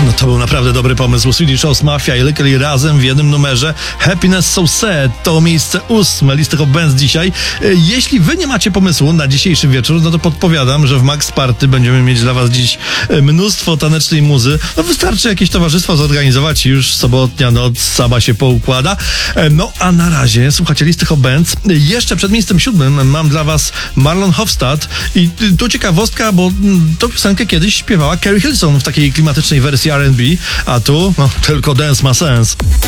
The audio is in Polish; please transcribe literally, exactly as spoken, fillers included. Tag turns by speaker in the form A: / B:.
A: No to był naprawdę dobry pomysł. Swedish House Mafia i Lykke razem w jednym numerze. Happiness So Sad to miejsce ósme listy Hot Bands dzisiaj. Jeśli wy nie macie pomysłu na dzisiejszy wieczór, no to podpowiadam, że w Max Party będziemy mieć dla was dziś mnóstwo tanecznej muzy. No wystarczy jakieś towarzystwo zorganizować i już sobotnia noc sama się poukłada. No a na razie słuchacie listy Hot Bands. Jeszcze przed miejscem siódmym mam dla was Marlon Hofstad i tu ciekawostka, bo tą piosenkę kiedyś śpiewała Carrie Hilson w takiej klimatycznej wersji R and B, a tu no, tylko dance ma sens.